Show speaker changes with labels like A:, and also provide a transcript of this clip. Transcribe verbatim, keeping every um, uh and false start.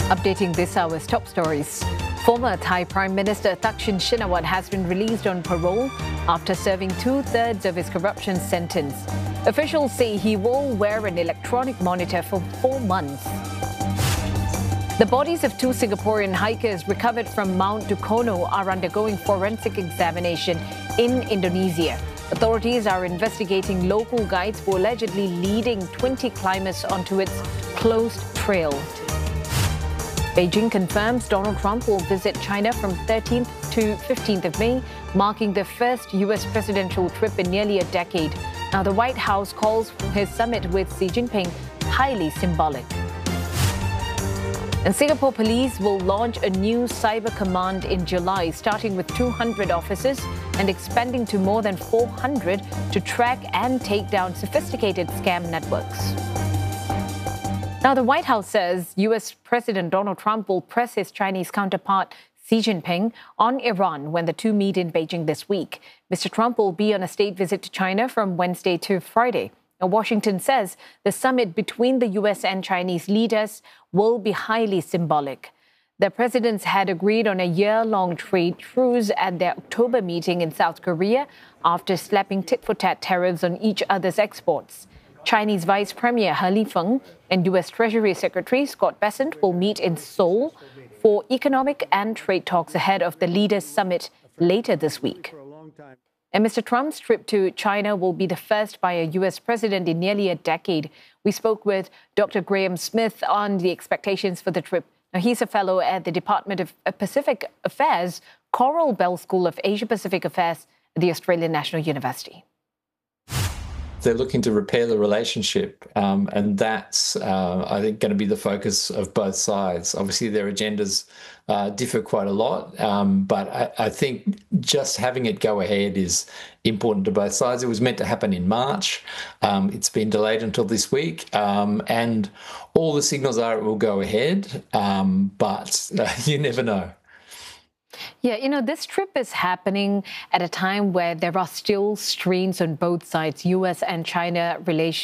A: Updating this hour's top stories. Former Thai Prime Minister Thaksin Shinawatra has been released on parole after serving two-thirds of his corruption sentence. Officials say he will wear an electronic monitor for four months. The bodies of two Singaporean hikers recovered from Mount Dukono are undergoing forensic examination in Indonesia. Authorities are investigating local guides for allegedly leading twenty climbers onto its closed trail. Beijing confirms Donald Trump will visit China from thirteenth to fifteenth of May, marking the first U S presidential trip in nearly a decade. Now, the White House calls his summit with Xi Jinping highly symbolic. And Singapore police will launch a new cyber command in July, starting with two hundred officers and expanding to more than four hundred to track and take down sophisticated scam networks. Now, the White House says U S President Donald Trump will press his Chinese counterpart Xi Jinping on Iran when the two meet in Beijing this week. Mister Trump will be on a state visit to China from Wednesday to Friday. Now, Washington says the summit between the U S and Chinese leaders will be highly symbolic. The presidents had agreed on a year-long trade truce at their October meeting in South Korea after slapping tit-for-tat tariffs on each other's exports. Chinese Vice Premier He Lifeng and U S Treasury Secretary Scott Bessent will meet in Seoul for economic and trade talks ahead of the leaders' summit later this week. And Mister Trump's trip to China will be the first by a U S president in nearly a decade. We spoke with Doctor Graham Smith on the expectations for the trip. Now, he's a fellow at the Department of Pacific Affairs, Coral Bell School of Asia-Pacific Affairs at the Australian National University.
B: They're looking to repair the relationship, um, and that's, uh, I think, going to be the focus of both sides. Obviously, their agendas uh, differ quite a lot, um, but I, I think just having it go ahead is important to both sides. It was meant to happen in March. Um, it's been delayed until this week, um, and all the signals are it will go ahead, um, but uh, you never know.
A: Yeah, you know, this trip is happening at a time where there are still strains on both sides, U S and China relations.